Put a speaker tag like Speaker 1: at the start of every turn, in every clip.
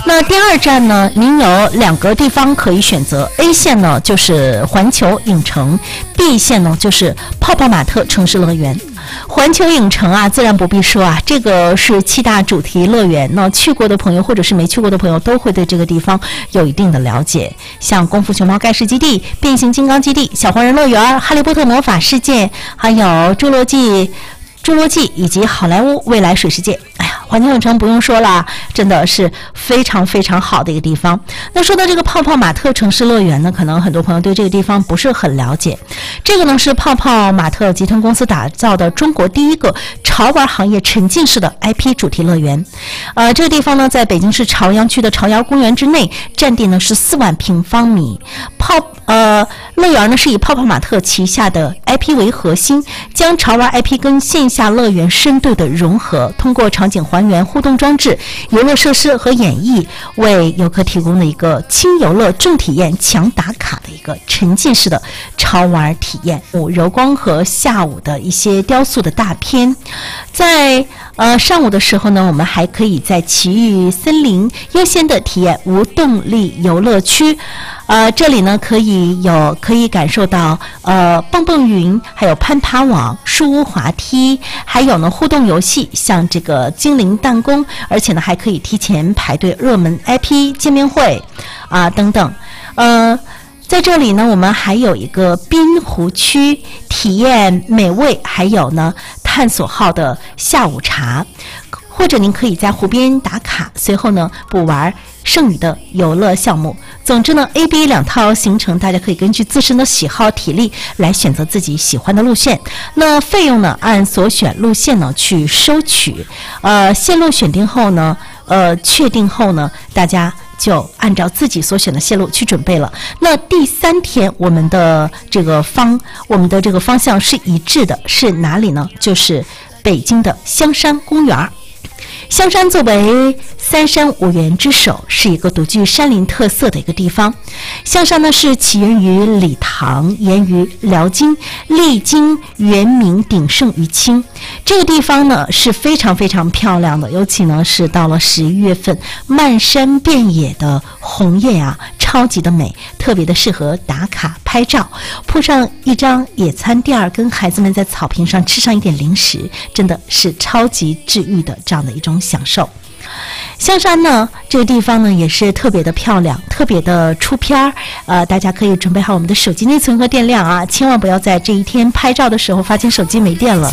Speaker 1: 那第二站呢，您有2个地方可以选择 ，A 线呢就是环球影城 ，B 线呢就是泡泡玛特城市乐园。环球影城啊，自然不必说啊，这个是7大主题乐园。那去过的朋友或者是没去过的朋友，都会对这个地方有一定的了解。像功夫熊猫盖世基地、变形金刚基地、小黄人乐园、哈利波特魔法世界，还有侏罗纪以及好莱坞未来水世界。哎呀，环球影城不用说了，真的是非常非常好的一个地方。那说到这个泡泡玛特城市乐园呢，可能很多朋友对这个地方不是很了解。这个呢是泡泡玛特集团公司打造的中国第一个潮玩行业沉浸式的 IP 主题乐园。这个地方呢在北京市朝阳区的朝阳公园之内，占地呢是4万平方米。乐园呢是以泡泡玛特旗下的 IP 为核心，将潮玩 IP 跟线下乐园深度的融合，通过场景还原、互动装置、游乐设施和演绎，为游客提供了一个轻游乐、重体验、强打卡的一个沉浸式的潮玩体验。柔光和下午的一些雕塑的大片，在上午的时候呢，我们还可以在奇遇森林优先的体验无动力游乐区。这里呢可以感受到蹦蹦云，还有攀爬网、树屋滑梯，还有呢互动游戏，像这个精灵弹弓，而且呢还可以提前排队热门 IP 见面会等等。在这里呢，我们还有一个滨湖区体验美味，还有呢探索号的下午茶，或者您可以在湖边打卡，随后呢补玩剩余的游乐项目。总之呢 A、B 2套行程，大家可以根据自身的喜好体力来选择自己喜欢的路线。那费用呢按所选路线呢去收取。线路选定后呢确定后呢，大家就按照自己所选的线路去准备了。那第3天我们的这个方向是一致的，是哪里呢？就是北京的香山公园。香山作为3山5园之首，是一个独具山林特色的一个地方。香山呢是起源于李唐，源于辽金，历经元明鼎盛于清。这个地方呢是非常非常漂亮的，尤其呢是到了11月份，漫山遍野的红叶超级的美，特别的适合打卡拍照，铺上一张野餐垫，跟孩子们在草坪上吃上一点零食，真的是超级治愈的这样的一种享受。香山呢这个地方呢也是特别的漂亮，特别的出片大家可以准备好我们的手机内存和电量千万不要在这一天拍照的时候发现手机没电了。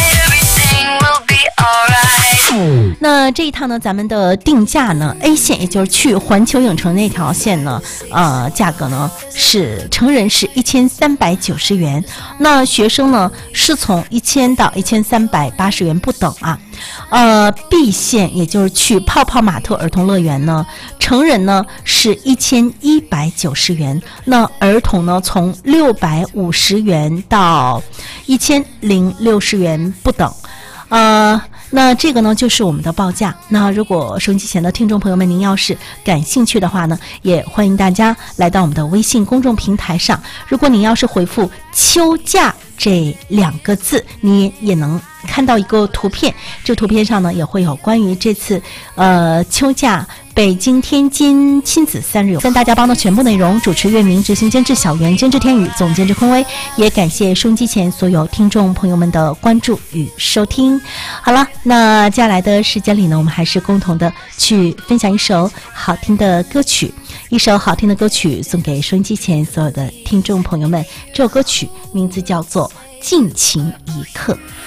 Speaker 1: 那这一趟呢，咱们的定价呢 ，A 线也就是去环球影城那条线呢，价格呢是成人是1390元，那学生呢是从1000到1380元不等B 线也就是去泡泡玛特儿童乐园呢，成人呢是1190元，那儿童呢从650元到1060元不等。那这个呢就是我们的报价。那如果收音机前的听众朋友们，您要是感兴趣的话呢，也欢迎大家来到我们的微信公众平台上。如果您要是回复秋假这2个字，你也能看到一个图片，这图片上呢也会有关于这次秋假北京天津亲子3日跟大家帮的全部内容。主持月明，执行监制小袁，监制天宇，总监制坤威。也感谢收音机前所有听众朋友们的关注与收听。好了，那接下来的时间里呢，我们还是共同的去分享一首好听的歌曲，送给收音机前所有的听众朋友们。这首歌曲名字叫做《尽情一刻》。